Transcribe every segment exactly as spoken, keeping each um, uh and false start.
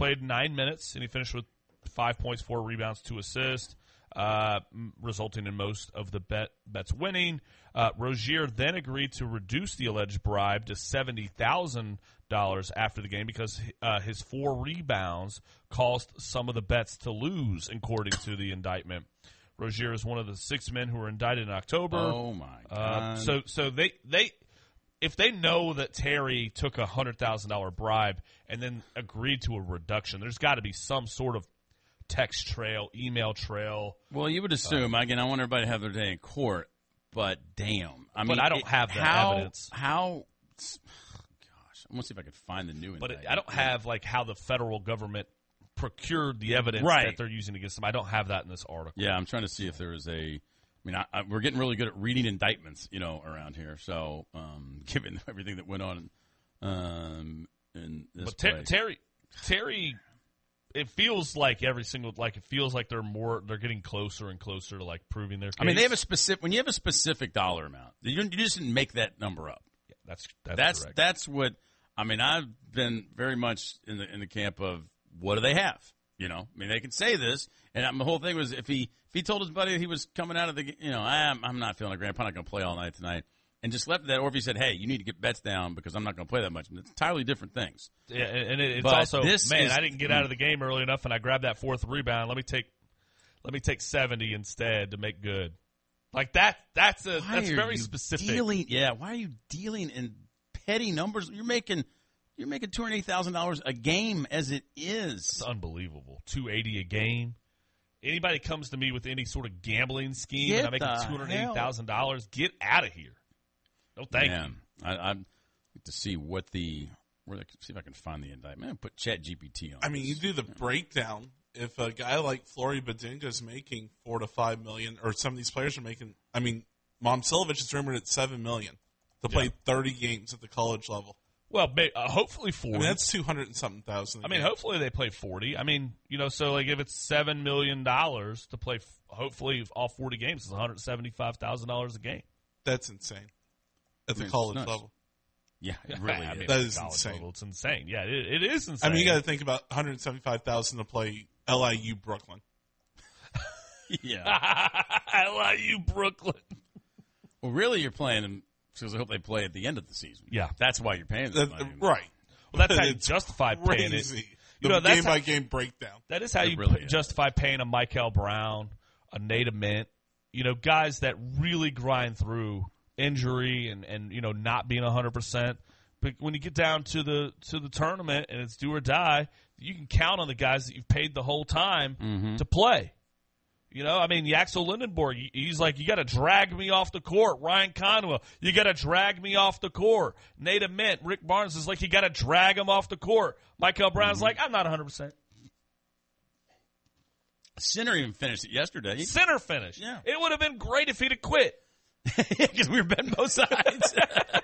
played nine minutes, and he finished with five points, four rebounds, two assists, uh, resulting in most of the bet bets winning. Uh, Rozier then agreed to reduce the alleged bribe to seventy thousand dollars after the game because uh, his four rebounds caused some of the bets to lose, according to the indictment. Rozier is one of the six men who were indicted in October. Oh, my God. Uh, so so they, they if they know that Terry took a one hundred thousand dollars bribe and then agreed to a reduction, there's got to be some sort of text trail, email trail. Well, you would assume. Uh, Again, I want everybody to have their day in court, but damn. I mean, but I don't it, have that how, evidence. How – gosh, I'm going to see if I can find the new But indictment. I don't have, like, how the federal government procured the evidence right. that they're using against them. I don't have that in this article. Yeah, I'm trying to see if there is a – I mean, I, I, we're getting really good at reading indictments, you know, around here. So, um, given everything that went on um, in this But ter- play. Terry – Terry – it feels like every single like it feels like they're more they're getting closer and closer to like proving their case. I mean, they have a specific when you have a specific dollar amount, you, you just didn't make that number up. Yeah, that's that's that's, correct. that's what I mean. I've been very much in the in the camp of what do they have? You know, I mean, they can say this, and the whole thing was if he if he told his buddy that he was coming out of the you know I'm I'm not feeling a great, I'm probably not going to play all night tonight. And just left that, or if he said, hey, you need to get bets down because I'm not going to play that much. It's entirely different things. Yeah, and it, it's but also, man, is, I didn't get out of the game early enough, and I grabbed that fourth rebound. Let me take let me take seventy instead to make good. Like, that. that's a why that's are very you specific. Dealing, yeah, why are you dealing in petty numbers? You're making you're making two hundred eighty thousand dollars a game as it is. It's unbelievable. two hundred eighty a game. Anybody comes to me with any sort of gambling scheme Get and I'm making two hundred eighty thousand dollars, get out of here. No, thank Man, you. I, I'd like to see what the where they, see if I can find the indictment. I'm put Chat G P T on. I mean, this. you do the breakdown. If a guy like Flory Badinga is making four to five million, or some of these players are making, I mean, Momcilovic is rumored at seven million to play Yeah. thirty games at the college level. Well, uh, hopefully forty. I mean, that's two hundred and something thousand. I mean, hopefully they play forty. I mean, you know, so like if it's seven million dollars to play, hopefully all forty games is one hundred seventy-five thousand dollars a game. That's insane at the I mean, college it's nuts. level. Yeah, it really I is. mean, That at is college insane. level, it's insane. Yeah, it, it is insane. I mean, you got to think about one hundred seventy-five thousand to play L I U Brooklyn. yeah. L I U Brooklyn. Well, really, you're playing them because I hope they play at the end of the season. Yeah. That's why you're paying them. That, right. Well, that's how you It's justify paying it. Crazy. You The know, that's game how- by game breakdown. That is how It you really p- is. justify paying a Michael Brown, a Nate Mint, you know, guys that really grind through injury and, and you know, not being one hundred percent. But when you get down to the to the tournament and it's do or die, you can count on the guys that you've paid the whole time Mm-hmm. to play. You know, I mean, Yaxel Lindenborg, he- he's like, you got to drag me off the court. Ryan Conwell, you got to drag me off the court. Nate Mint, Rick Barnes is like, you got to drag him off the court. Michael Brown's Mm-hmm. like, I'm not one hundred percent. Sinner even finished it yesterday. Center finish. Yeah. It would have been great if he'd have quit. Because we were betting both sides.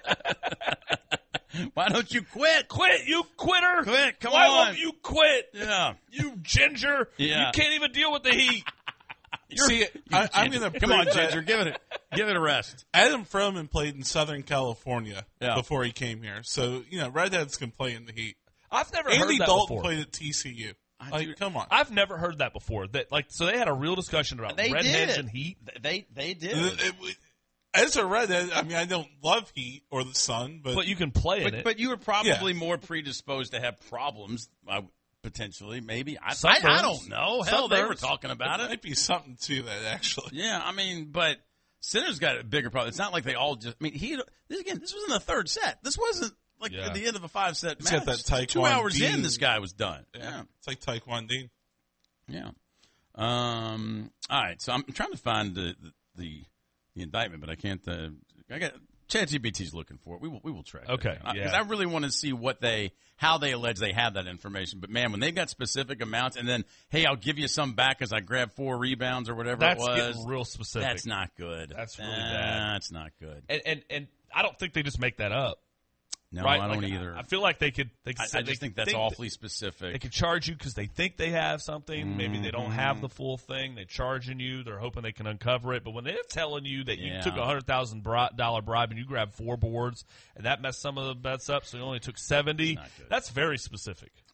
Why don't you quit? Quit, you quitter. Quit, come Why on. won't you quit? Yeah. You ginger. Yeah. You can't even deal with the heat. See, I, I'm going to Come on, Ginger, give it a, give it a rest. Adam Froman played in Southern California Yeah. before he came here. So, you know, redheads can play in the heat. I've never Andy heard that Dalton before. played at T C U. I Like, do- come on. I've never heard that before. That like so they had a real discussion about They redheads did. and heat. They they did. It- it- as a redhead, I mean, I don't love heat or the sun, but, But you can play in But, it. but you were probably more predisposed to have problems, uh, potentially, maybe. I, I, Sunburns. I don't know. Hell, they were Sunburns. talking about there it. might be something to that, actually. Yeah, I mean, but Sinner's got a bigger problem. It's not like they all just. I mean, he this again. This was in the third set. This wasn't like Yeah. at the end of a five set He's match. got that Taekwondo Two hours in, Dean. this guy was done. Yeah. Yeah, It's like Taekwondo Dean. yeah. Um. All right, so I'm trying to find the the, the, the indictment, but I can't. Uh, I got ChatGPT's looking for it. We will we will track. that Okay, down. yeah. I really want to see what they how they allege they have that information. But man, when they've got specific amounts, and then hey, I'll give you some back as I grab four rebounds or whatever That's it was. getting real specific. That's not good. That's really bad. That's not good. and, and and I don't think they just make that up. No, right? I don't Like, either. I feel like they could. They could I, say- I just they think that's think awfully specific. They could charge you because they think they have something. Maybe they don't have Mhm. the full thing. They're charging you. They're hoping they can uncover it. But when they're telling you that you Yeah. took a hundred thousand dollar bribe and you grabbed four boards and that messed some of the bets up, so you only took seventy, It's not good. that's very specific. Yeah.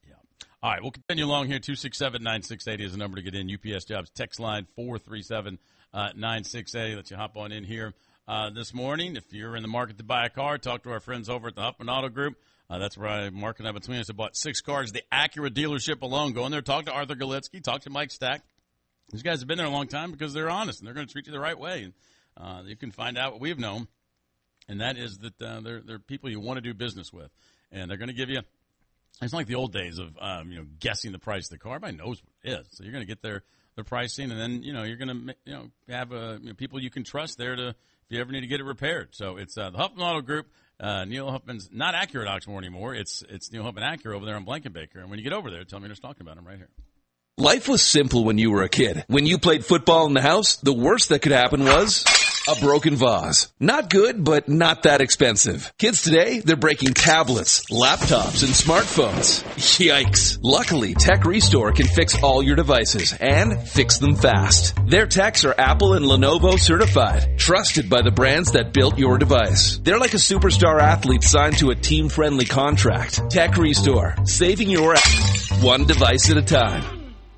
All right, we'll continue along here. two six seven, nine six eight zero is the number to get in. U P S Jobs text line four three seven, nine six eight zero. Let you hop on in here uh, this morning. If you're in the market to buy a car, talk to our friends over at the Huffman Auto Group. Uh, that's where I, Mark and I between us have bought six cars. The Acura dealership alone. Go in there, talk to Arthur Galitsky, talk to Mike Stack. These guys have been there a long time because they're honest and they're going to treat you the right way. And uh, you can find out what we've known, and that is that uh, they're, they're people you want to do business with. And they're going to give you, it's like the old days of um, you know guessing the price of the car. Everybody knows what it is. So you're going to get their, their pricing, and then you know you're going to you know have uh, you know, people you can trust there to if you ever need to get it repaired. So it's uh, the Huffman Auto Group. Uh, Neil Huffman's not Acura at Oxmoor anymore. It's it's Neil Huffman Acura over there on Blankenbaker. And when you get over there, tell me they're talking about him right here. Life was simple when you were a kid. When you played football in the house, the worst that could happen was a broken vase. Not good, but not that expensive. Kids today, they're breaking tablets, laptops, and smartphones. Yikes. Luckily, Tech Restore can fix all your devices and fix them fast. Their techs are Apple and Lenovo certified, trusted by the brands that built your device. They're like a superstar athlete signed to a team-friendly contract. Tech Restore, saving your ass one device at a time.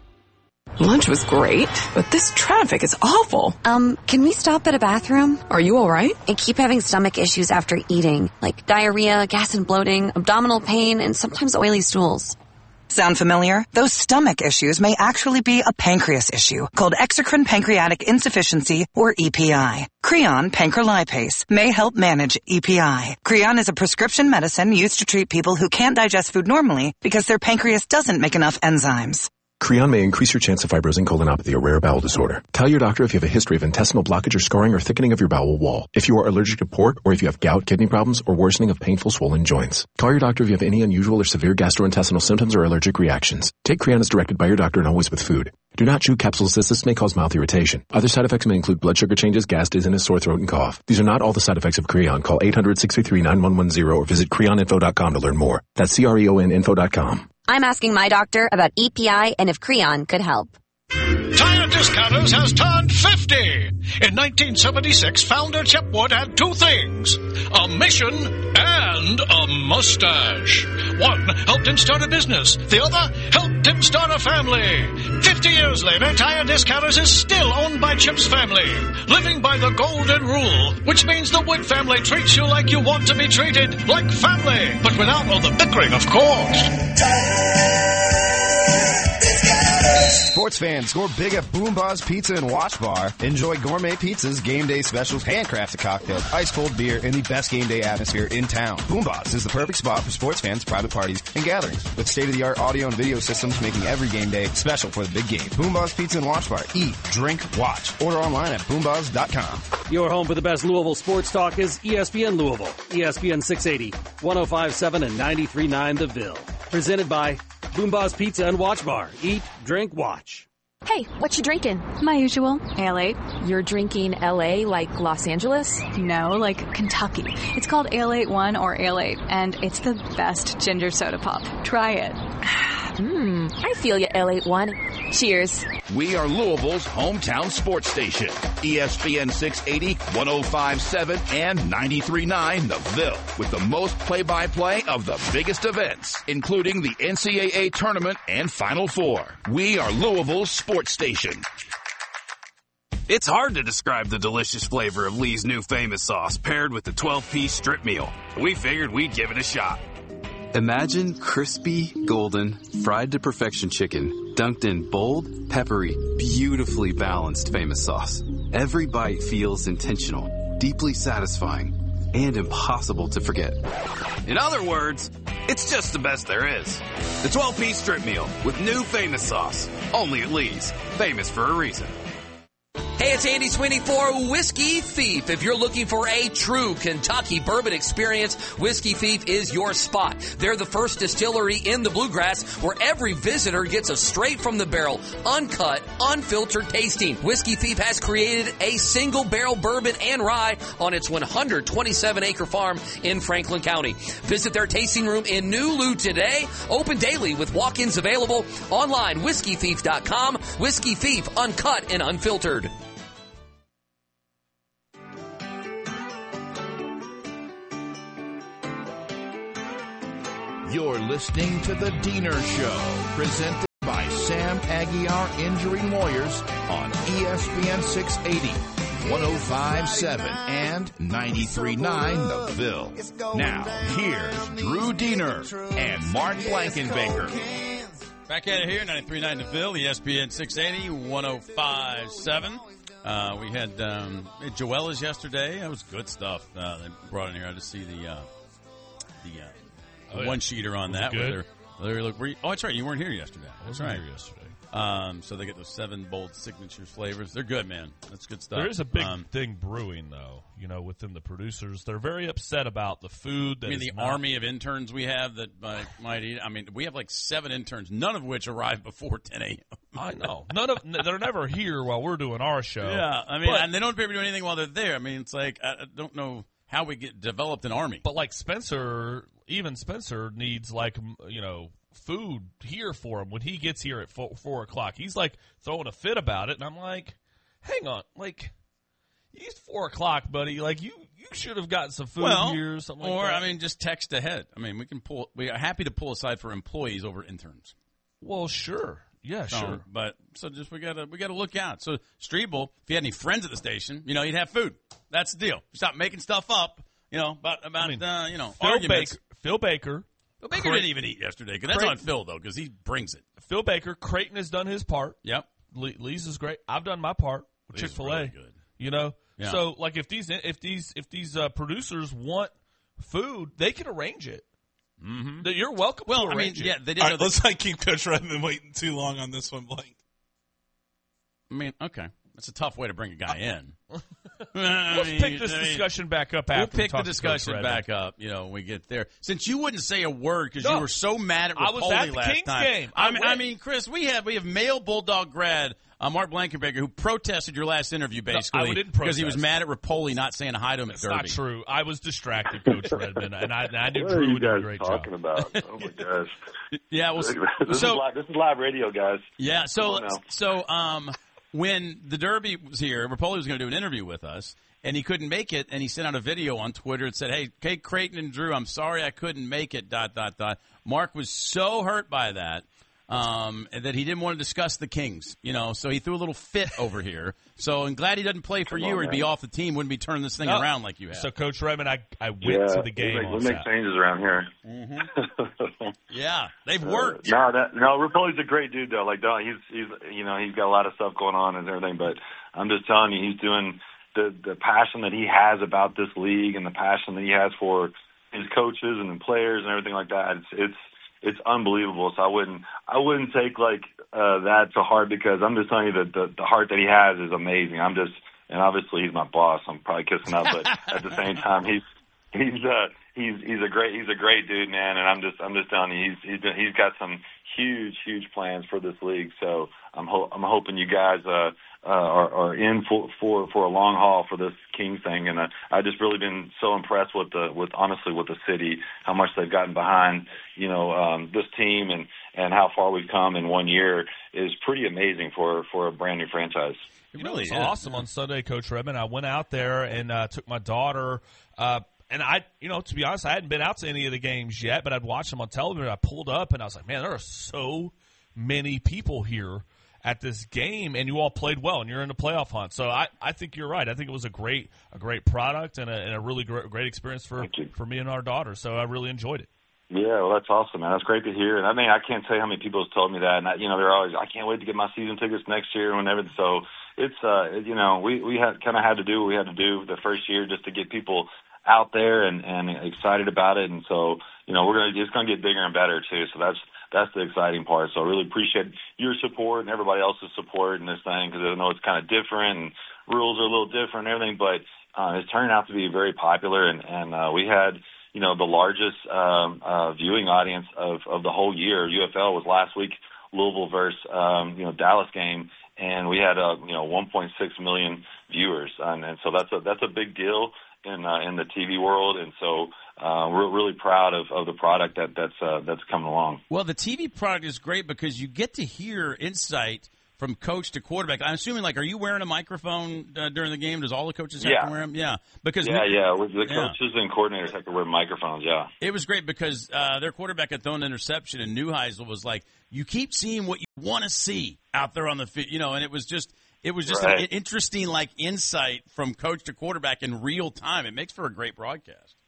Lunch was great, but this traffic is awful. Um, can we stop at a bathroom? Are you all right? I keep having stomach issues after eating, like diarrhea, gas and bloating, abdominal pain, and sometimes oily stools. Sound familiar? Those stomach issues may actually be a pancreas issue called exocrine pancreatic insufficiency, or E P I. Creon pancrelipase may help manage E P I. Creon is a prescription medicine used to treat people who can't digest food normally because their pancreas doesn't make enough enzymes. Creon may increase your chance of fibrosing colonopathy, a rare bowel disorder. Tell your doctor if you have a history of intestinal blockage or scarring or thickening of your bowel wall, if you are allergic to pork, or if you have gout, kidney problems, or worsening of painful swollen joints. Call your doctor if you have any unusual or severe gastrointestinal symptoms or allergic reactions. Take Creon as directed by your doctor and always with food. Do not chew capsules as this may cause mouth irritation. Other side effects may include blood sugar changes, gas, dizziness, sore throat, and cough. These are not all the side effects of Creon. Call eight hundred, six three three, nine one one zero or visit creon info dot com to learn more. That's C R E O N info dot com. I'm asking my doctor about E P I and if Creon could help. Tire Discounters has turned fifty. In nineteen seventy-six, founder Chip Wood had two things, a mission and a mustache. One helped him start a business. The other helped him start a family. Fifty years later, Tire Discounters is still owned by Chip's family, living by the golden rule, which means the Wood family treats you like you want to be treated, like family, but without all the bickering, of course. Sports fans, score big at Boom Buzz Pizza and Watch Bar. Enjoy gourmet pizzas, game day specials, handcrafted cocktails, ice-cold beer, and the best game day atmosphere in town. Boom Buzz is the perfect spot for sports fans, private parties, and gatherings, with state-of-the-art audio and video systems making every game day special for the big game. Boom Buzz Pizza and Watch Bar. Eat, drink, watch. Order online at boom buzz dot com. Your home for the best Louisville sports talk is E S P N Louisville. E S P N six eighty, one oh five point seven and ninety-three point nine The Ville. Presented by Boom Buzz Pizza and Watch Bar. Eat, drink, watch. Hey, what you drinking? My usual. Ale eight. You're drinking L A like Los Angeles? No, like Kentucky. It's called Ale eight one or Ale eight, and it's the best ginger soda pop. Try it. Mmm, I feel you, L eight one. Cheers. We are Louisville's hometown sports station. E S P N six eighty, one oh five point seven, and ninety-three point nine The Ville, with the most play-by-play of the biggest events, including the N C double A tournament and Final Four. We are Louisville's sports station. It's hard to describe the delicious flavor of Lee's new famous sauce paired with the twelve-piece strip meal. We figured we'd give it a shot. Imagine crispy, golden, fried to perfection chicken, dunked in bold, peppery, beautifully balanced famous sauce. Every bite feels intentional, deeply satisfying, and impossible to forget. In other words, it's just the best there is. The twelve-piece strip meal with new famous sauce. Only at Lee's. Famous for a reason. Hey, it's Andy Sweeney for Whiskey Thief. If you're looking for a true Kentucky bourbon experience, Whiskey Thief is your spot. They're the first distillery in the Bluegrass where every visitor gets a straight from the barrel, uncut, unfiltered tasting. Whiskey Thief has created a single barrel bourbon and rye on its one hundred twenty-seven acre farm in Franklin County. Visit their tasting room in New Lou today. Open daily with walk-ins available. Online, whiskey thief dot com. Whiskey Thief, uncut and unfiltered. You're listening to The Diener Show, presented by Sam Aguiar Injury Lawyers on E S P N six eighty, one oh five point seven, and ninety-three point nine The Ville. Now, here's Drew Diener and Mark Blankenbaker. Back at it here, ninety-three point nine The Ville, E S P N six eighty, one oh five point seven. Uh, we had um, Joella's yesterday. That was good stuff. Uh, they brought in here. I just see the uh, the, uh, the oh, yeah. one-sheeter on was that. Good? Where they're, they're, look, were you, oh, that's right. You weren't here yesterday. I wasn't that's right. here yesterday. Um, so they get those seven bold signature flavors. They're good, man. That's good stuff. There is a big um, thing brewing, though. You know, within the producers, they're very upset about the food. That I mean, is the not- army of interns we have that uh, might eat. I mean, we have like seven interns, none of which arrive before ten a.m. I know. None of they're never here while we're doing our show. Yeah, I mean, but, and they don't appear to do anything while they're there. I mean, it's like I, I don't know how we get developed an army. But like Spencer, even Spencer needs like you know. food here for him when he gets here at four, four o'clock. He's like throwing a fit about it, and I'm like, hang on, like it's four o'clock, buddy. Like you, you should have gotten some food well, here or something. Or like that. I mean, just text ahead. I mean, we can pull. We are happy to pull aside for employees over interns. Well, sure, yeah, so, sure. But so just we gotta we gotta look out. So Strebel, if you had any friends at the station, you know, you'd have food. That's the deal. Stop making stuff up. You know about about I mean, uh, you know Phil arguments. Baker, Phil Baker. Phil Baker didn't even eat yesterday because that's Creighton, on Phil though because he brings it. Phil Baker, Creighton has done his part. Yep, Lee, Lee's is great. I've done my part with Chick Fil A. Really good. You know, yeah. so like if these if these if these uh, producers want food, they can arrange it. Mm-hmm. You're welcome. Well, to I mean, arrange yeah, it. they did. All right, let's not keep Coach Redmond waiting too long on this one, Blank. I mean, okay, that's a tough way to bring a guy in. Let's mean, pick this I mean, discussion back up after We'll we pick talk the to Coach discussion Redmond. back up, you know, when we get there. Since you wouldn't say a word because No. you were so mad at I Rapoli was at the last Kings time. game. I, I mean, went. I mean, Chris, we have we have male Bulldog grad uh, Mark Blankenbaker who protested your last interview basically I didn't because he was protest. mad at Rapoli not saying hi to him at It's Derby. not true. I was distracted, Coach Redmond, and I, and I knew What Drew are you would do a guys great talking job. about? Oh my gosh! Yeah, well, this, so is live, this is live radio, guys. Yeah, Come so on now. so um, when the Derby was here, Rapoli was going to do an interview with us, and he couldn't make it, and he sent out a video on Twitter that said, "Hey, Kate Creighton and Drew, I'm sorry I couldn't make it." Dot dot dot. Mark was so hurt by that um, that he didn't want to discuss the Kings, you know, so he threw a little fit over here. So I'm glad he doesn't play for Come you, on, or he'd be man. off the team, wouldn't be turning this thing No. around like you have. So, Coach Redmond, I, I went Yeah, to the game we make, on we make Saturday. changes around here. Mm-hmm. Yeah, they've Uh, worked. no, that no, Rapoli's a great dude though. Like, don't, he's he's you know he's got a lot of stuff going on and everything. But I'm just telling you, he's doing the the passion that he has about this league and the passion that he has for his coaches and the players and everything like that. It's it's it's unbelievable. So I wouldn't I wouldn't take like uh, that to heart because I'm just telling you that the the heart that he has is amazing. I'm just and obviously he's my boss. I'm probably kissing up, but at the same time he's he's uh he's he's a great he's a great dude, man. And I'm just I'm just telling you he's he's he's got some huge huge plans for this league. So I'm ho- I'm hoping you guys uh, uh are, are in for for for a long haul for this Kings thing. And uh, I've just really been so impressed with the with honestly with the city, how much they've gotten behind you know um, this team and and how far we've come in one year is pretty amazing for for a brand new franchise. You know, it was awesome on Sunday, Coach Redmond. I went out there and uh, took my daughter. Uh, and I, you know, to be honest, I hadn't been out to any of the games yet, but I'd watched them on television. I pulled up and I was like, man, there are so many people here at this game, and you all played well, and you're in the playoff hunt. So I, I think you're right. I think it was a great, a great product and a, and a really great, great experience for, for me and our daughter. So I really enjoyed it. Yeah, well, that's awesome, man. That's great to hear. And I mean, I can't tell you how many people have told me that. And I, you know, they're always, I can't wait to get my season tickets next year and whenever. So it's, uh, you know, we we had kind of had to do what we had to do the first year just to get people out there and and excited about it. And so, you know, we're gonna it's gonna get bigger and better too. So that's that's the exciting part. So I really appreciate your support and everybody else's support in this thing because I know it's kind of different and rules are a little different and everything, but uh, it's turning out to be very popular. And and uh, we had. You know, the largest um, uh, viewing audience of, of the whole year. U F L was last week, Louisville versus, um, you know, Dallas game, and we had, uh, you know, one point six million viewers. And, and so that's a, that's a big deal in, uh, in the T V world. And so uh, we're really proud of, of the product that, that's, uh, that's coming along. Well, the T V product is great because you get to hear insight from coach to quarterback. I'm assuming, like, are you wearing a microphone uh, during the game? Does all the coaches have Yeah. to wear them? Yeah. Because yeah, yeah. The yeah. coaches and coordinators have to wear microphones, yeah. It was great because uh, their quarterback had thrown an interception, and Neuheisel was like, you keep seeing what you want to see out there on the field, you know, and it was just it was just Right. an interesting, like, insight from coach to quarterback in real time. It makes for a great broadcast.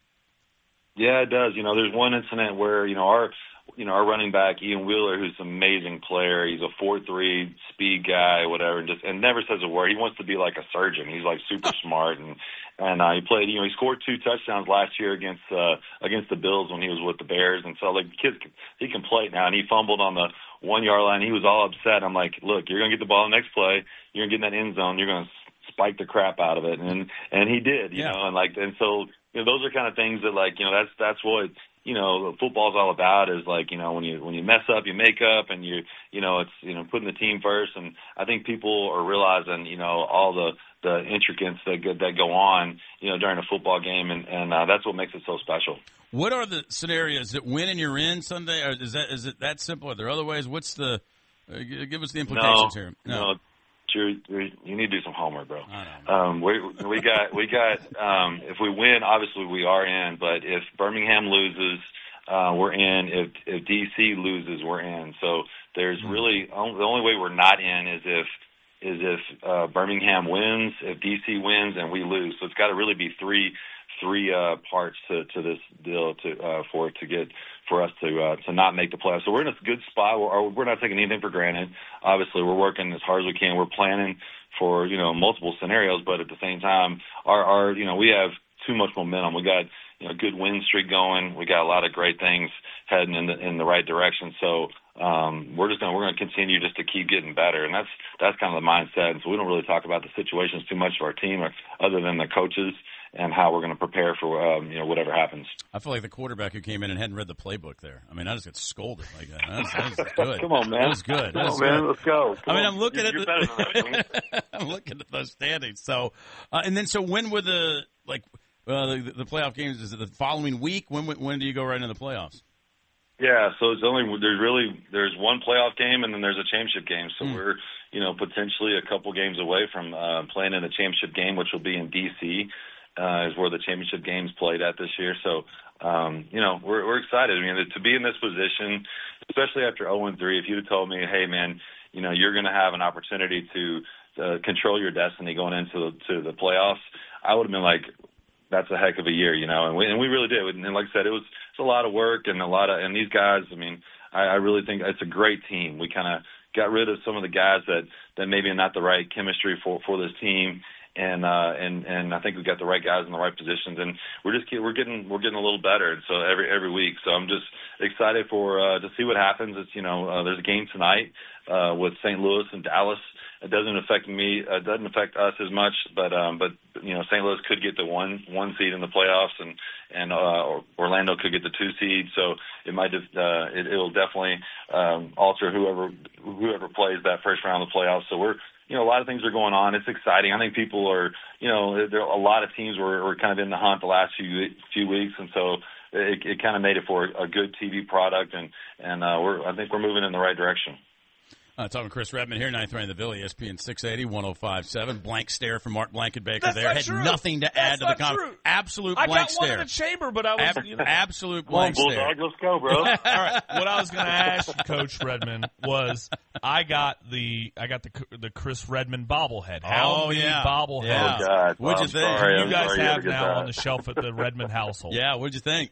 Yeah, it does. You know, there's one incident where, you know, our you know, our running back, Ian Wheeler, who's an amazing player, he's a four three speed guy, whatever, and just and never says a word. He wants to be like a surgeon. He's like super smart, and and uh, he played. You know, he scored two touchdowns last year against uh, against the Bills when he was with the Bears, and so like the kid, he can play now. And he fumbled on the one yard line. He was all upset. I'm like, look, you're gonna get the ball the next play. You're gonna get in that end zone. You're gonna spike the crap out of it, and and he did. You Yeah. know, and like and so you know those are kind of things that like you know that's that's what. You know, football's all about is like, you know, when you when you mess up, you make up, and you you know, it's you know, putting the team first. And I think people are realizing, you know, all the the intricacies that go, that go on, you know, during a football game, and and uh, that's what makes it so special. What are the scenarios that win and you're in Sunday? Or is that is it that simple? Are there other ways? What's the uh, give us the implications no, here? No. You're, you're, you need to do some homework, bro. Um, we we got we got. Um, if we win, obviously we are in. But if Birmingham loses, uh, we're in. If if D C loses, we're in. So there's really the only way we're not in is if is if uh, Birmingham wins, if D C wins, and we lose. So it's got to really be three three uh, parts to, to this deal to uh, for it to get for us to uh, to not make the playoffs. So we're in a good spot. We're, we're not taking anything for granted. Obviously, we're working as hard as we can. We're planning for you know multiple scenarios, but at the same time, our our you know we have too much momentum. We got you know good win streak going. We got a lot of great things heading in the in the right direction. So. Um, we're just gonna we're gonna continue just to keep getting better, and that's that's kind of the mindset. And so we don't really talk about the situations too much of our team, or, other than the coaches and how we're going to prepare for um, you know whatever happens. I feel like the quarterback who came in and hadn't read the playbook there. I mean, I just got scolded like that. That was, that was good. Come on, man. That was good. Come that was on, man. good. Let's go. Come I mean, on. I'm looking you're, at you're the, better than that, I'm looking at those standings. So, uh, and then so when were the like uh, the, the playoff games? Is it the following week? When when do you go right into the playoffs? Yeah, so it's only there's really there's one playoff game and then there's a championship game. So mm. we're you know potentially a couple games away from uh, playing in the championship game, which will be in D C. Uh, is where the championship game's played at this year. So um, you know we're we're excited. I mean to be in this position, especially after oh and three. If you'd have told me, hey man, you know you're going to have an opportunity to uh, control your destiny going into the, to the playoffs, I would have been like, that's a heck of a year, you know, and we and we really did. And like I said, it was it's a lot of work and a lot of and these guys. I mean, I, I really think it's a great team. We kind of got rid of some of the guys that, that maybe are not the right chemistry for, for this team, and uh, and and I think we got the right guys in the right positions, and we're just we're getting we're getting a little better. And so every every week, so I'm just excited for uh, to see what happens. It's you know uh, there's a game tonight uh, with Saint Louis and Dallas. It doesn't affect me. It doesn't affect us as much, but um, but you know, Saint Louis could get the one one seed in the playoffs, and and uh, Orlando could get the two seed. So it might uh, it will definitely um, alter whoever whoever plays that first round of the playoffs. So we're you know a lot of things are going on. It's exciting. I think people are you know there are a lot of teams were, were kind of in the hunt the last few few weeks, and so it, it kind of made it for a good T V product, and and uh, we're I think we're moving in the right direction. Uh, talking Chris Redman here, ninth round of the Ville, E S P N six eighty, one oh five point seven. Blank stare from Mark Blankenbaker That's there. Not Had true. nothing to That's add to the not comment. true. Absolute I blank got stare. one in the chamber, but I was Ab- you know. absolute Come on, blank stare. Bulldog, let's go, bro. All right, what I was going to ask you, Coach Redman, was I got the I got the the Chris Redman bobblehead. How Oh, many yeah. bobbleheads Yeah. Oh, God. What'd you I'm think? sorry. you I'm guys sorry you have had to get now that. on the shelf at the Redman household? Yeah, what'd you think?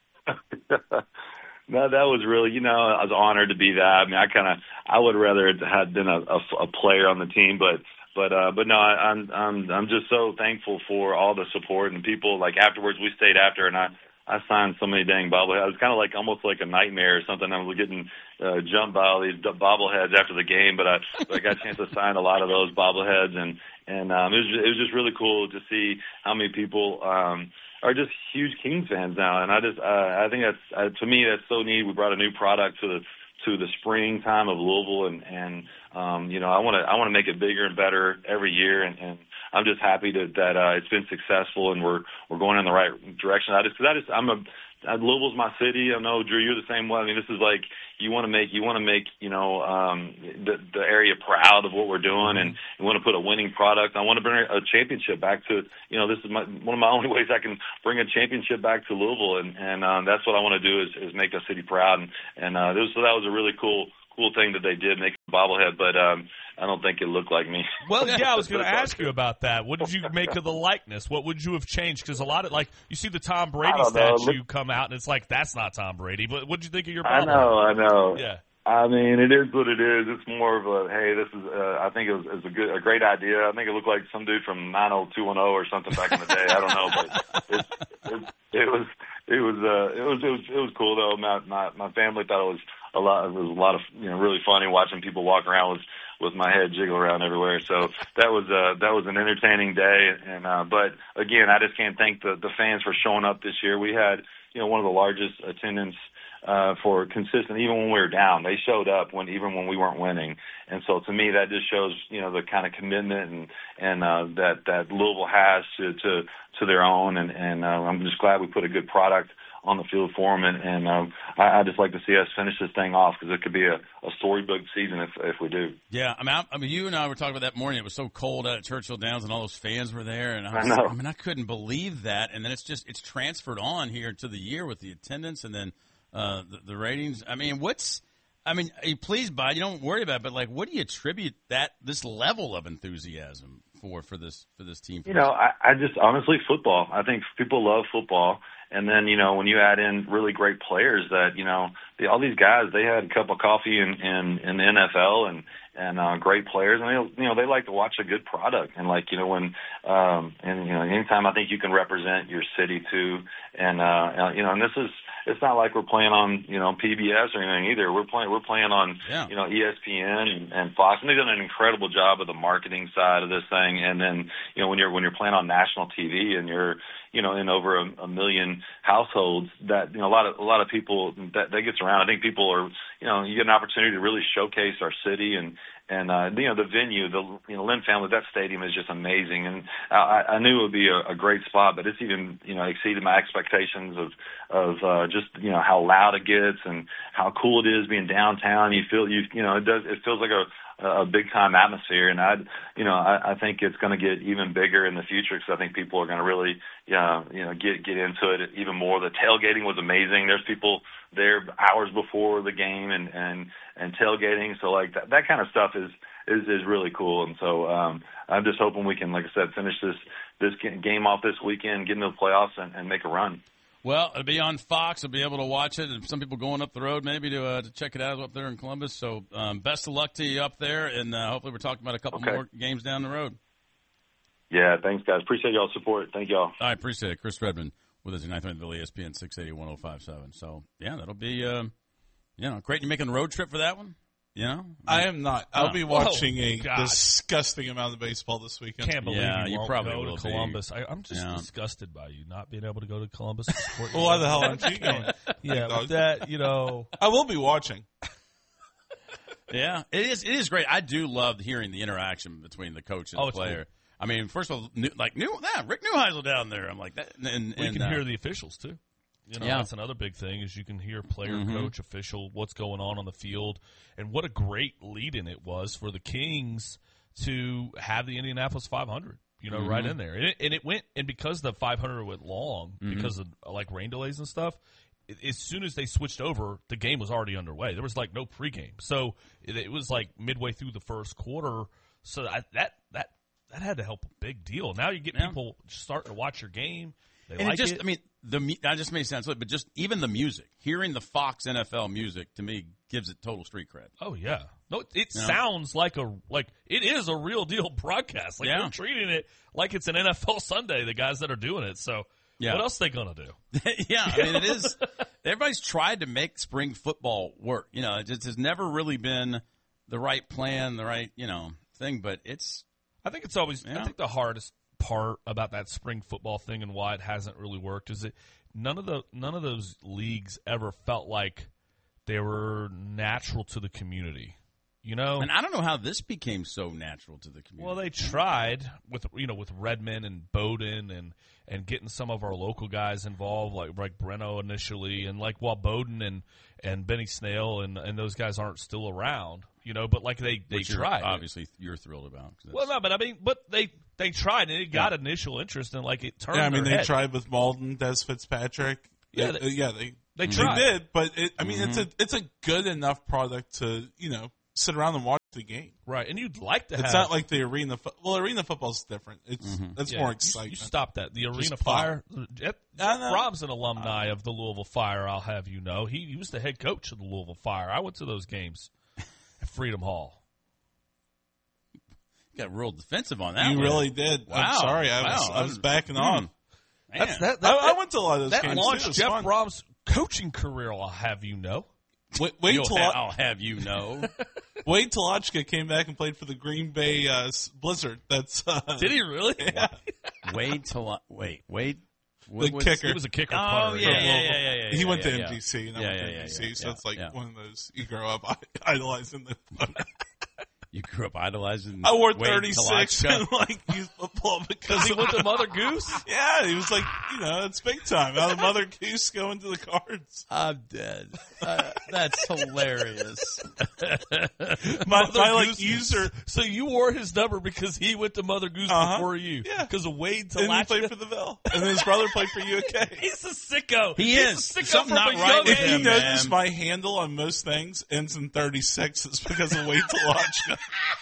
No, that was really, you know, I was honored to be that. I mean, I kind of, I would rather it had been a, a, a player on the team, but, but, uh, but no, I, I'm, I'm, I'm just so thankful for all the support and people. Like afterwards, we stayed after, and I, I signed so many dang bobbleheads. It was kind of like almost like a nightmare or something. I was getting uh, jumped by all these bobbleheads after the game, but I, but I got a chance to sign a lot of those bobbleheads, and and um, it was it was just really cool to see how many people. Um, are just huge Kings fans now, and I just uh, I think that's uh, to me that's so neat. We brought a new product to the to the springtime of Louisville, and and um, you know I want to I want to make it bigger and better every year, and, and I'm just happy to, that uh, it's been successful and we're we're going in the right direction. I just because I just I'm a Louisville's my city. I know Drew, you're the same way. I mean, this is like you want to make you want to make you know um, the the area proud of what we're doing, and you want to put a winning product. I want to bring a championship back to you know this is my, one of my only ways I can bring a championship back to Louisville, and and um, that's what I want to do is, is make the city proud, and and uh, this, so that was a really cool cool thing that they did, make a bobblehead, but um, I don't think it looked like me. Well, yeah, I was going to ask you about that. What did you make of the likeness? What would you have changed? Because a lot of, like, you see the Tom Brady statue Look, come out, and it's like, that's not Tom Brady. But what did you think of your bobblehead? I know, I know. Yeah. I mean, it is what it is. It's more of a, hey, this is, uh, I think it was, it was a good, a great idea. I think it looked like some dude from nine oh two one oh or something back in the day. I don't know, but it, it, it was, it was, uh, it was, it was, it was cool though. My, my, my family thought it was a lot, it was a lot of, you know, really funny watching people walk around with, with my head jiggle around everywhere. So that was, uh, that was an entertaining day. And, uh, but again, I just can't thank the, the fans for showing up this year. We had, you know, one of the largest attendance Uh, for consistent, even when we were down, they showed up when even when we weren't winning, and so to me that just shows you know the kind of commitment and and uh, that that Louisville has to to, to their own, and and uh, I'm just glad we put a good product on the field for them, and, and uh, I, I just like to see us finish this thing off because it could be a, a storybook season if if we do. Yeah, I mean, I, I mean, you and I were talking about that morning. It was so cold out at Churchill Downs, and all those fans were there, and I, was, I know. I mean, I couldn't believe that, and then it's just it's transferred on here to the year with the attendance, and then. Uh, the, the ratings. I mean, what's? I mean, are you pleased by it? You don't worry about it, but like, what do you attribute that this level of enthusiasm for for this for this team? You know, I, I just honestly football. I think people love football, and then you know when you add in really great players that you know the, all these guys they had a cup of coffee in in, in the N F L and. and uh, great players, and they, you know, they like to watch a good product, and like, you know, when, um, and you know, anytime I think you can represent your city too, and uh, you know, and this is, it's not like we're playing on, you know, P B S or anything either. We're playing, we're playing on, yeah. you know, E S P N and, and Fox, and they've done an incredible job of the marketing side of this thing. And then, you know, when you're when you're playing on national T V and you're, you know, in over a, a million households, that you know, a lot of a lot of people that that gets around. I think people are, you know, you get an opportunity to really showcase our city and. And, uh, you know, the venue, the, you know, Lynn Family, that stadium is just amazing. And I, I knew it would be a, a great spot, but it's even, you know, exceeded my expectations of, of, uh, just, you know, how loud it gets and how cool it is being downtown. You feel, you, you know, it does, it feels like a, a big time atmosphere. And I, you know, I, I think it's going to get even bigger in the future because I think people are going to really, uh, you know, get, get into it even more. The tailgating was amazing. There's people there hours before the game and, and, and tailgating. So like that, that kind of stuff is, is, is really cool. And so, um, I'm just hoping we can, like I said, finish this, this game off this weekend, get into the playoffs and, and make a run. Well, it'll be on Fox. I'll be able to watch it, and some people going up the road maybe to uh, to check it out up there in Columbus. So um, best of luck to you up there, and uh, hopefully we're talking about a couple okay. more games down the road. Yeah, thanks, guys. Appreciate y'all's support. Thank y'all. I appreciate it. Chris Redman with us tonight on E S P N six eighty, one oh five seven. So, yeah, that'll be, um, you know, great. You making the road trip for that one? You know? I am not. I'll oh. be watching Whoa, a God. disgusting amount of baseball this weekend. Can't believe yeah, you, you won't probably go will to be. Columbus. I, I'm just yeah. disgusted by you not being able to go to Columbus. To support Well, why the hell aren't you going? Yeah, but that, you know. I will be watching. Yeah, it is. It is great. I do love hearing the interaction between the coach and oh, the player. Cool. I mean, first of all, new, like new, yeah, Rick Neuheisel down there. I'm like that. And, we and, can uh, hear the officials too. You know, yeah. that's another big thing is you can hear player, mm-hmm. coach, official, what's going on on the field, and what a great lead-in it was for the Kings to have the Indianapolis five hundred. You know, mm-hmm. right in there, and it, and it went, and because the five hundred went long mm-hmm. because of like rain delays and stuff. As soon as they switched over, the game was already underway. There was like no pregame, so it, it was like midway through the first quarter. So I, that that that had to help a big deal. Now you get yeah. people starting to watch your game. They and like it just, it. I mean, the that just made sense. But just even the music, hearing the Fox N F L music to me gives it total street cred. Oh yeah, no, it you sounds know? like a like it is a real deal broadcast. Like yeah. they're treating it like it's an N F L Sunday. The guys that are doing it. So yeah. what else are they gonna do? yeah, I mean, it is. Everybody's tried to make spring football work. You know, it just has never really been the right plan, the right you know thing. But it's. I think it's always. Yeah. I think the hardest part about that spring football thing and why it hasn't really worked is that none of the none of those leagues ever felt like they were natural to the community. You know, And I don't know how this became so natural to the community. well, they tried with you know with Redmond and Bowdoin and, and getting some of our local guys involved, like like Breno initially, and like while Bowdoin and, and Benny Snail and, and those guys aren't still around, you know, but like they they Which you're- tried. obviously, you're thrilled about. 'cause Well, no, but I mean, but they they tried and it got initial interest and like it turned. Yeah, I mean, their they head. tried with Malden, Des Fitzpatrick. Yeah, They- they- yeah, they they they tried. did, but it, I mean, Mm-hmm. it's a it's a good enough product to you know sit around and watch the game. Right, and you'd like to It's have. not like the arena. Fo- well, arena football's different. It's Mm-hmm. that's Yeah, more you- exciting. You, stop that. The Arena Just pop. Fire. Jeff, Jeff Rob's an alumni of the Louisville Fire. I'll have you know. He, he was the head coach of the Louisville Fire. I went to those games at Freedom Hall. You got real defensive on that You one. really did. Wow. I'm sorry. I was Wow. I was backing Hmm. off. Man. That's that. that I, I went to a lot of those that games. too. launched It was Jeff fun. Brom's coaching career. I'll have you know. Wait, wait You'll till ha- I- I'll have you know. Wade Talochka came back and played for the Green Bay uh, Blizzard. That's uh, Did he really? Yeah. Wait till I, wait, wait. The kicker. He was a kicker. Oh, punter. yeah, yeah, yeah, yeah, yeah, He went yeah, to yeah. M D C, and I Yeah, went to yeah, yeah, M D C, yeah, so yeah, it's like yeah. one of those you grow up idolizing the punter. You grew up idolizing. I wore Wade thirty-six Talochka. and like youth football because he went to Mother Goose. Yeah, he was like, you know, it's big time. Out of Mother Goose going to the Cards. I'm dead. Uh, that's hilarious. My, Mother my like Goose user, So you wore his number because he went to Mother Goose Uh-huh. before you. Yeah. Because of Wade and he Talochka. played for the Ville, and then his brother played for U K. He's a sicko. He He's is. a sicko Something from not a right young with If age. you him, notice, man. my handle on most things ends in thirty-six. It's because of Wade Talochka.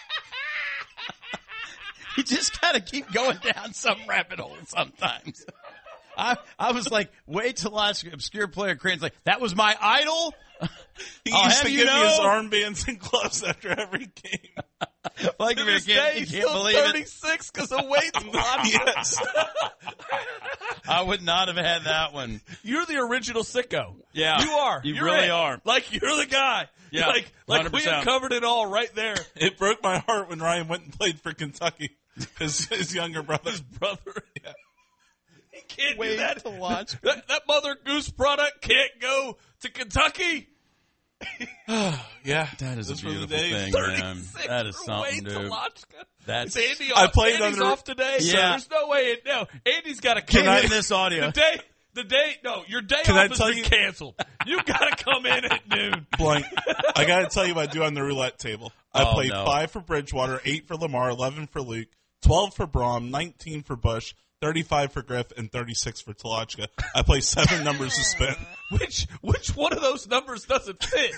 You just gotta keep going down some rabbit hole sometimes. I I was like, wait till last obscure player Crane's like, that was my idol. He I'll used have to you give me his know. armbands and gloves after every game. Like To you this can't, day, you he's can't still believe it. thirty-six because of Wade Talochka. Yes. I would not have had that one. You're the original sicko. Yeah. You are. You You're really it. are. Like, you're the guy. Yeah, Like, like we one hundred percent. uncovered it all right there. It broke my heart when Ryan went and played for Kentucky. His, his younger brother. His brother. Yeah. He can't Wade do that. Talochka. that. That Mother Goose product can't go to Kentucky. Yeah. That is Those a were the beautiful days. thing, man. thirty-six That is for something, Wade dude. Talochka. That's Is Andy I off? played Andy's under- off today. So Yeah. there's no way. It, no, Andy's got to Can come I- in. in this audio. The day. The day. No, your day Can I off has tell been you- canceled. You got to come in at noon. Blank. I got to tell you what I do on the roulette table. I Oh, played no. five for Bridgewater, eight for Lamar, eleven for Luke, twelve for Brom, nineteen for Bush, thirty-five for Griff, and thirty-six for Talochka. I play seven numbers to spin. Which which one of those numbers doesn't fit?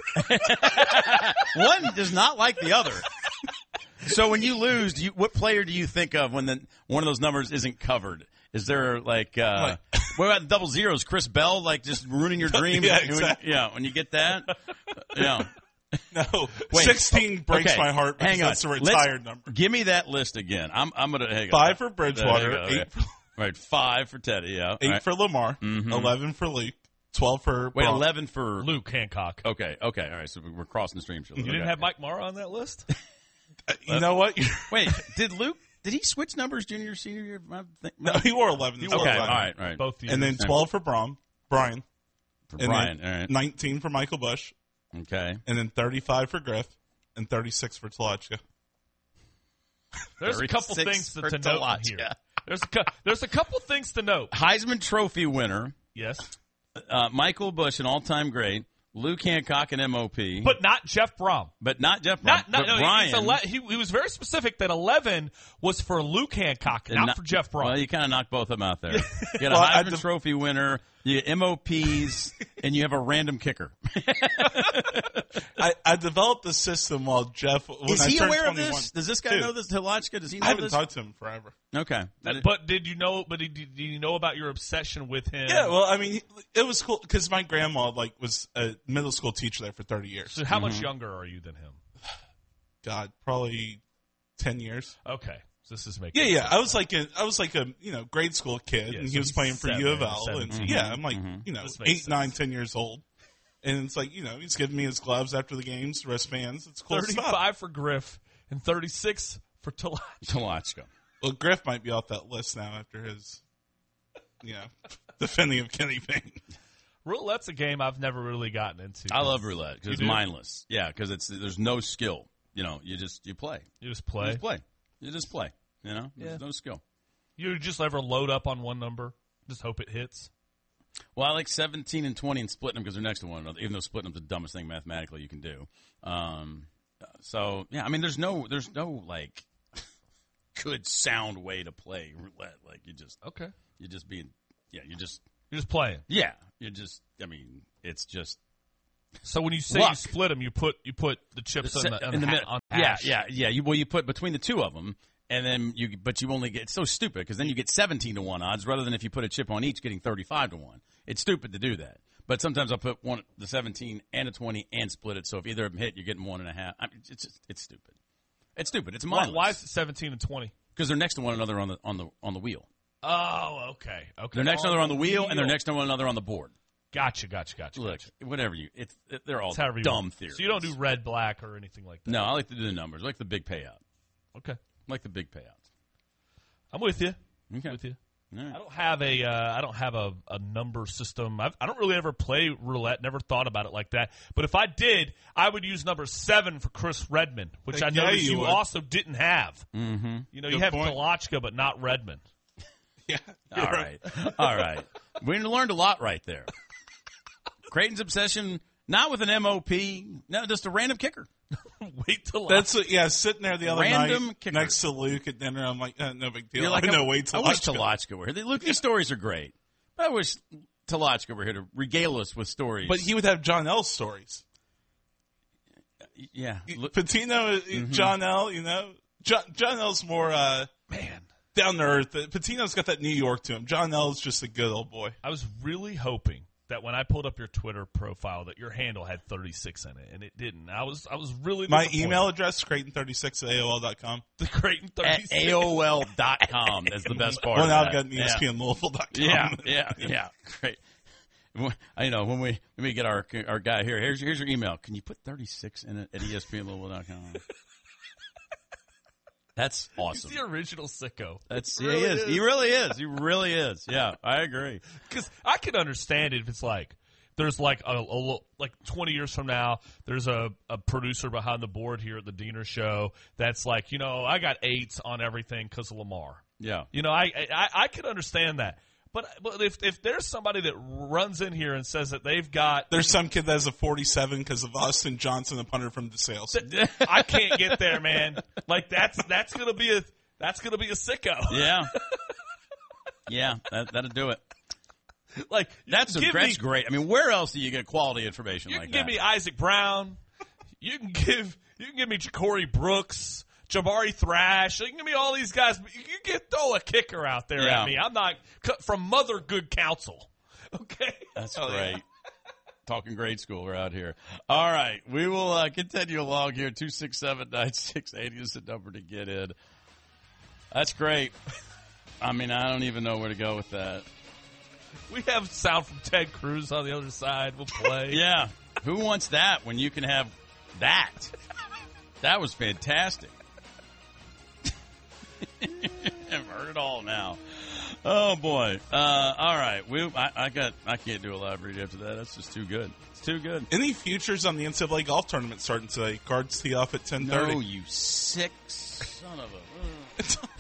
One does not like the other. So when you lose, do you, what player do you think of when the, one of those numbers isn't covered? Is there like, uh, what about double zeros? Chris Bell, like just ruining your dream? Yeah, When- exactly. yeah, when you get that? Yeah. No, Wait, sixteen breaks okay, my heart because hang on. that's a Let's- retired number. Give me that list again. I'm, I'm gonna hang on. Five for There you Bridgewater, go, eight yeah. for, Right, five for Teddy. Yeah, eight right. for Lamar, Mhm. eleven for Luke, twelve for Wait, Brom. eleven for Luke Hancock. Okay, okay, all right. So we're crossing the stream. You didn't have Mike Morrow on that list? Uh, you know what? Wait, did Luke? Did he switch numbers junior senior year? I think- No, he wore eleven. He This wore Okay, was all eleven. right, all right. Both years. And then twelve for Brom, Brian. For And Brian, then all right. nineteen for Michael Bush, Okay. and then thirty-five for Griff, and thirty-six for Talochka. There's a couple thirty-six things to, for to note Talochka. here. There's a, cou- there's a couple things to note. Heisman Trophy winner, Yes. uh, Michael Bush, an all-time great. Luke Hancock, an M O P. But not Jeff Brom. But not Jeff Brom. Not, not, but no, Brian. he's ele- he, he was very specific that eleven was for Luke Hancock, and not, not- for Jeff Brom. Well, you kind of knocked both of them out there. You got a Well, I Heisman def- Trophy winner, you get M O Ps, and you have a random kicker. I, I developed the system while Jeff. When Is I he turned aware of twenty-one. this? Does this guy Dude, know this? Talochka? Does he know I haven't this? talked to him forever. Okay. But, but did you know? But did, did you know about your obsession with him? Yeah, well, I mean, it was cool because my grandma like was a middle school teacher there for thirty years. So how much younger are you than him? God, probably ten years. Okay, so this is making Yeah, yeah. sense. I was like a, I was like a, you know, grade school kid, Yeah, and so he was he's playing for seven, U of L, and seventeen. yeah, I'm like, Mhm. you know, This makes eight, sense. nine, ten years old, and it's like, you know, he's giving me his gloves after the games, wristbands. It's cool stuff. thirty-five for Griff and thirty-six for Talochka. Talochka. Well, Griff might be off that list now after his, you know, defending of Kenny Payne. Roulette's a game I've never really gotten into. I love roulette because it's do? mindless. Yeah, because it's there's no skill. You know, you just you play. You just play. You just play. You just play. You know, Yeah. there's no skill. You just ever load up on one number, just hope it hits. Well, I like seventeen and twenty and splitting them because they're next to one another. Even though splitting them's the dumbest thing mathematically you can do. Um, so yeah, I mean, there's no there's no like good sound way to play roulette. Like you just okay. You just being yeah. You just You're just playing. yeah. You just I mean, it's just. So when you say luck. you split them, you put you put the chips The in se- the, on in the ha- middle. on Yeah, hash. yeah, yeah. You, well, you put between the two of them, and then you, but you only get it's so stupid because then you get seventeen to one odds rather than if you put a chip on each, getting thirty-five to one. It's stupid to do that. But sometimes I'll put one the seventeen and a twenty and split it. So if either of them hit, you're getting one and a half. I mean, it's just, it's stupid. It's stupid. It's Why, mindless. why is it seventeen and twenty? Because they're next to one another on the on the on the wheel. Oh, okay, okay. They're next to one another on the wheel, and they're next to one another on the board. Gotcha, gotcha, gotcha. Look, gotcha. whatever you, it's it, they're all It's however you dumb want. theories. So you don't do red, black, or anything like that. No, I like to do the numbers. I like the big payout. Okay, I like the big payouts. I'm with you. Okay. I'm with you. All right. I don't have a uh, I don't have a, a number system. I've, I don't really ever play roulette. Never thought about it like that. But if I did, I would use number seven for Chris Redmond, which Heck I know yeah, that you you would. also didn't have. Mm-hmm. You know, Good you have point. Kalachka, but not Redmond. Yeah. All right. All right. We learned a lot right there. Creighton's obsession, not with an M O P, no, just a random kicker. Wait till That's what, yeah. Sitting there the other Random night kicker. next to Luke at dinner, I'm like, uh, no big deal. You're like, I know. I, Wait till I wish Lachka. Talochka were here. Look, these stories are great. But I wish Talochka were here to regale us with stories. But he would have John L. stories. yeah. Look, Patino, Mm-hmm. John L. You know, John, John L's more uh, Man, down to earth. Patino's got that New York to him. John L's just a good old boy. I was really hoping that when I pulled up your Twitter profile that your handle had thirty-six in it, and it didn't. I was I was really My disappointed. email address, Creighton thirty-six at A O L dot com. The Creighton at thirty-six. A O L dot com is the best part Well, of now that. I've got E S P N yeah. Louisville dot com. Yeah, yeah, yeah. Great. I know when we when we get our our guy here. Here's here's your email. Can you put thirty-six in it at E S P N Louisville dot com? That's awesome. He's the original sicko. That's He yeah, really he is. is. He really is. He really is. Yeah, I agree. Because I can understand it if it's like there's like a, a like twenty years from now, there's a, a producer behind the board here at the Diener Show that's like, you know, I got eights on everything because of Lamar. Yeah. You know, I I, I could understand that. But but if if there's somebody that runs in here and says that they've got There's some kid that has a forty-seven because of Austin Johnson, the punter from DeSales. I can't get there, man. Like that's that's gonna be a that's gonna be a sicko. Yeah. Yeah, that, that'll do it. Like you That's, can a, give that's me, great. I mean, where else do you get quality information You like can that? give me Isaac Brown. You can give you can give me Ja'Cory Brooks, Jabari Thrash. You can give me all these guys. But you can get throw a kicker out there Yeah. at me. I'm not from Mother Good Counsel. Okay, That's Oh, great. yeah. Talking grade school around here. All right. We will uh, continue along here. two six seven, nine six eight zero is the number to get in. That's great. I mean, I don't even know where to go with that. we have sound from Ted Cruz on the other side. We'll play. Yeah. Who wants that when you can have that? That was fantastic. I've heard it all now. Oh boy! Uh, all right, we I, I got I can't do a live read after that. That's just too good. It's too good. Any futures on the N C double A golf tournament starting today? Cards tee off at ten thirty. No, you sick son of a.